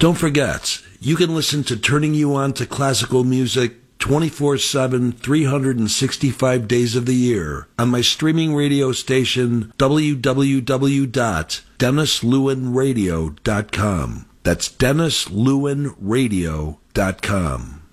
Don't forget, you can listen to Turning You On to Classical Music 24/7, 365 days of the year on my streaming radio station, www.DennisLewinRadio.com. That's DennisLewinRadio.com.